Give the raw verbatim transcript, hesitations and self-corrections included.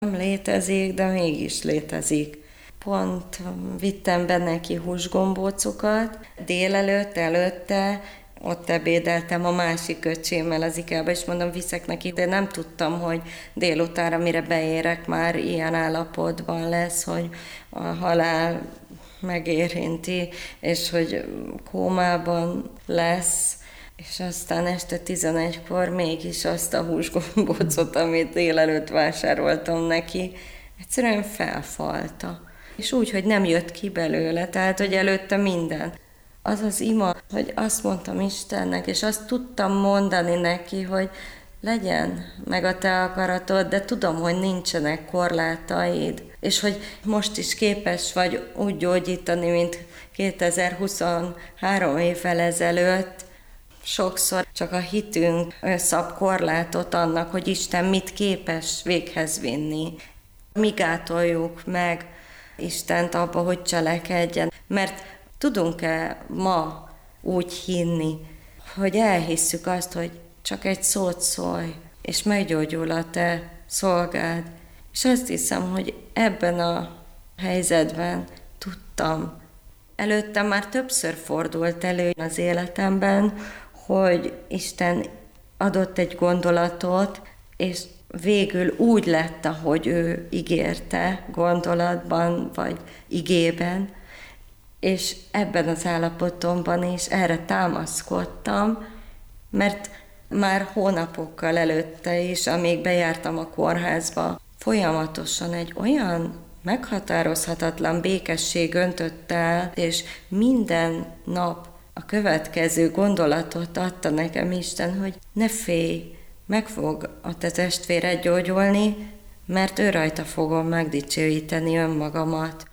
Nem létezik, de mégis létezik. Pont vittem be neki húsgombócokat, délelőtt, előtte, ott ebédeltem a másik öcsémmel az ikába, és mondom, viszek neki, de nem tudtam, hogy délutánra, mire beérek, már ilyen állapotban lesz, hogy a halál megérinti, és hogy kómában lesz, és aztán este tizenegykor mégis azt a húsgombócot, amit délelőtt vásároltam neki, egyszerűen felfalta. És úgy, hogy nem jött ki belőle, tehát, hogy előtte minden. Az az ima, hogy azt mondtam Istennek, és azt tudtam mondani neki, hogy legyen meg a te akaratod, de tudom, hogy nincsenek korlátaid, és hogy most is képes vagy úgy gyógyítani, mint kétezer-huszonhárom évvel ezelőtt. Sokszor csak a hitünk szab korlátot annak, hogy Isten mit képes véghez vinni. Mi gátoljuk meg Istent abba, hogy cselekedjen, mert tudunk-e ma úgy hinni, hogy elhisszük azt, hogy csak egy szót szólj, és meggyógyul a te szolgád. És azt hiszem, hogy ebben a helyzetben tudtam. Előtte már többször fordult elő az életemben, hogy Isten adott egy gondolatot, és végül úgy lett, ahogy ő ígérte gondolatban, vagy igében, és ebben az állapotomban is erre támaszkodtam, mert már hónapokkal előtte is, amíg bejártam a kórházba, folyamatosan egy olyan meghatározhatatlan békesség öntött el, és minden nap a következő gondolatot adta nekem Isten, hogy ne félj, meg fog a te testvéred gyógyulni, mert ő rajta fogom megdicsőíteni önmagamat.